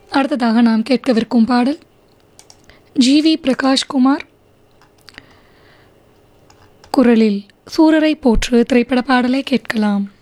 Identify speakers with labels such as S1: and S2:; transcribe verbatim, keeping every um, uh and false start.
S1: அடுத்ததாக நாம் கேட்கவிருக்கும் பாடல் ஜி வி பிரகாஷ்குமார் குரலில் சூரரை போற்று திரைப்பட பாடலை கேட்கலாம்.